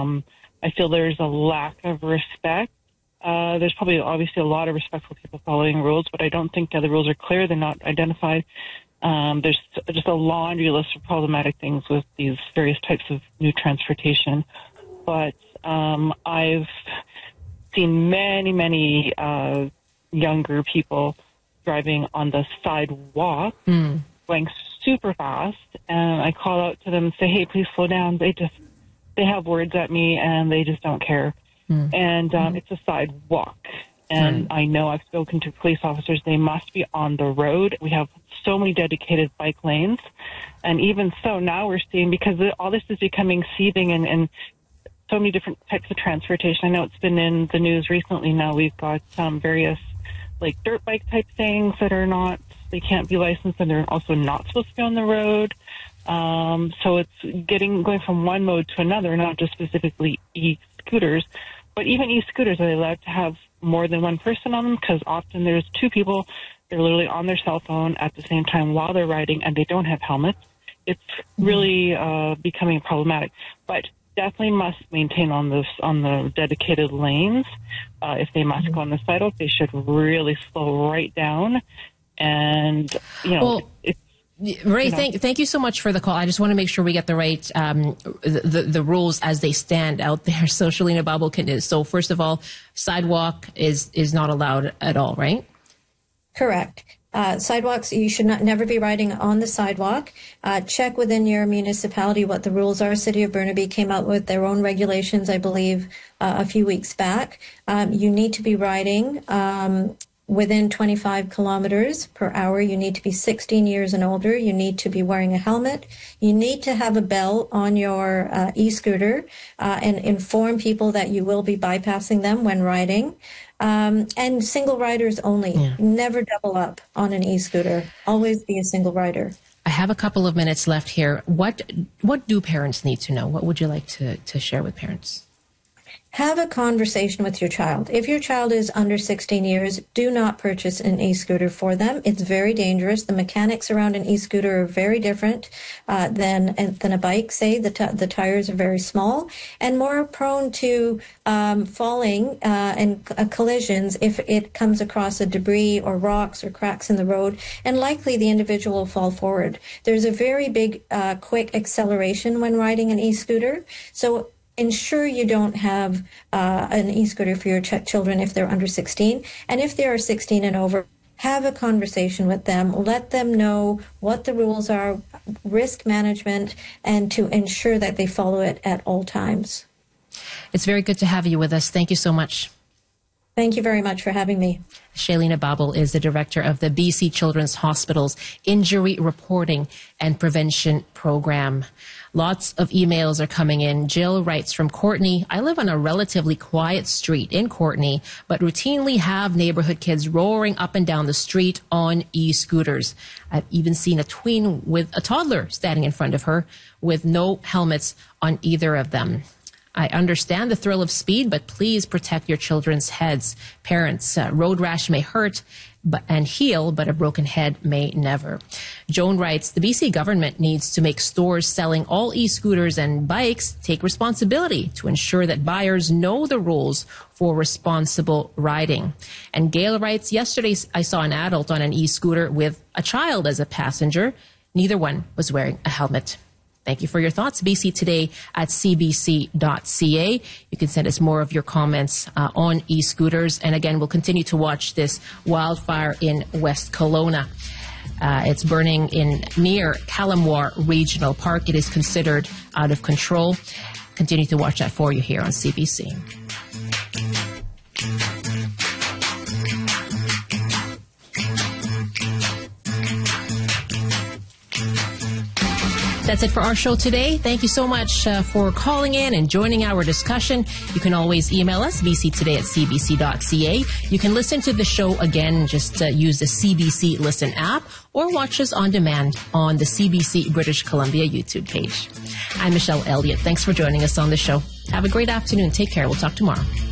I feel there's a lack of respect. There's probably obviously a lot of respectful people following rules, but I don't think the rules are clear. They're not identified. There's just a laundry list of problematic things with these various types of new transportation. But I've seen many younger people driving on the sidewalk, going super fast, and I call out to them and say, hey, please slow down. They have words at me, and they just don't care. And it's a sidewalk. And I know I've spoken to police officers. They must be on the road. We have so many dedicated bike lanes. And even so, now we're seeing, because all this is becoming seething and so many different types of transportation. I know it's been in the news recently. Now we've got various like dirt bike type things that are they can't be licensed, and they're also not supposed to be on the road. So it's going from one mode to another, not just specifically e-scooters, but even e-scooters. Are they allowed to have more than one person on them? Because often there's two people, they're literally on their cell phone at the same time while they're riding, and they don't have helmets. It's really becoming problematic. But definitely must maintain on the dedicated lanes. If they must go on the sidewalk, they should really slow right down. And, Ray, thank you so much for the call. I just want to make sure we get the right, the rules as they stand out there. So Shalina Babul, so first of all, sidewalk is not allowed at all, right? Correct. Sidewalks, you should never be riding on the sidewalk. Check within your municipality what the rules are. City of Burnaby came out with their own regulations, I believe, a few weeks back. You need to be riding within 25 kilometers per hour. You need to be 16 years and older. You need to be wearing a helmet. You need to have a bell on your e-scooter and inform people that you will be bypassing them when riding. And single riders only. Yeah. Never double up on an e-scooter. Always be a single rider. I have a couple of minutes left here. What do parents need to know? What would you like to share with parents? Have a conversation with your child. If your child is under 16 years, do not purchase an e-scooter for them. It's very dangerous. The mechanics around an e-scooter are very different than a bike. Say the tires are very small and more prone to falling and collisions if it comes across a debris or rocks or cracks in the road, and likely the individual will fall forward. There's a very big, quick acceleration when riding an e-scooter. So ensure you don't have an e-scooter for your children if they're under 16. And if they are 16 and over, have a conversation with them. Let them know what the rules are, risk management, and to ensure that they follow it at all times. It's very good to have you with us. Thank you so much. Thank you very much for having me. Shalina Babul is the director of the BC Children's Hospital's Injury Reporting and Prevention Program. Lots of emails are coming in. Jill writes from Courtenay, I live on a relatively quiet street in Courtenay, but routinely have neighborhood kids roaring up and down the street on e-scooters. I've even seen a tween with a toddler standing in front of her with no helmets on either of them. I understand the thrill of speed, but please protect your children's heads. Parents, road rash may hurt and heal, but a broken head may never. Joan writes, the BC government needs to make stores selling all e-scooters and bikes take responsibility to ensure that buyers know the rules for responsible riding. And Gail writes, yesterday I saw an adult on an e-scooter with a child as a passenger. Neither one was wearing a helmet. Thank you for your thoughts. BC Today at cbc.ca. You can send us more of your comments on e-scooters. And again, we'll continue to watch this wildfire in West Kelowna. It's burning near Calamar Regional Park. It is considered out of control. Continue to watch that for you here on CBC. That's it for our show today. Thank you so much for calling in and joining our discussion. You can always email us, bctoday@cbc.ca. You can listen to the show again. Just use the CBC Listen app or watch us on demand on the CBC British Columbia YouTube page. I'm Michelle Elliott. Thanks for joining us on the show. Have a great afternoon. Take care. We'll talk tomorrow.